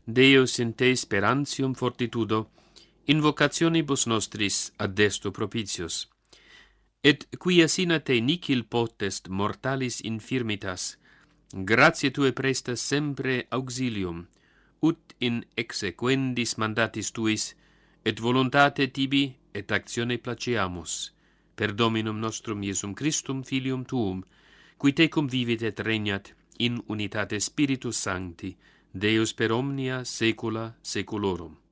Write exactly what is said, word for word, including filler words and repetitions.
Deus in te sperantium fortitudo, invocationibus nostris addesto propitius. Et quia sine te nihil potest mortalis infirmitas, gratiae tue prestas sempre auxilium, ut in exequendis mandatis tuis, et voluntate tibi et actione placeamus, per Dominum nostrum Iesum Christum Filium tuum, qui tecum vivit et regnat in unitate Spiritus Sancti, Deus per omnia saecula saeculorum.